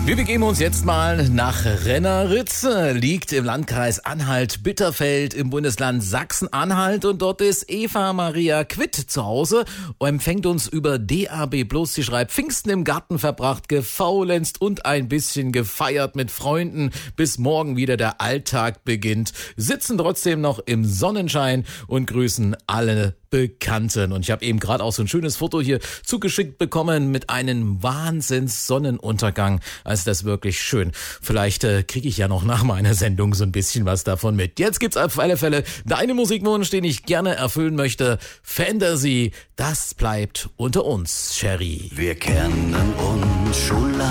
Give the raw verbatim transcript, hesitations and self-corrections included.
Wir begeben uns jetzt mal nach Renneritze, liegt im Landkreis Anhalt-Bitterfeld im Bundesland Sachsen-Anhalt, und dort ist Eva Maria Quitt zu Hause und empfängt uns über D A B plus. Sie schreibt: Pfingsten im Garten verbracht, gefaulenzt und ein bisschen gefeiert mit Freunden, bis morgen wieder der Alltag beginnt, sitzen trotzdem noch im Sonnenschein und grüßen alle Bekannten. Und ich habe eben gerade auch so ein schönes Foto hier zugeschickt bekommen mit einem Wahnsinns-Sonnenuntergang. Also das ist wirklich schön. Vielleicht äh, kriege ich ja noch nach meiner Sendung so ein bisschen was davon mit. Jetzt gibt's auf alle Fälle deinen Musikwunsch, den ich gerne erfüllen möchte. Fantasy, das bleibt unter uns, Sherry. Wir kennen uns schon lange.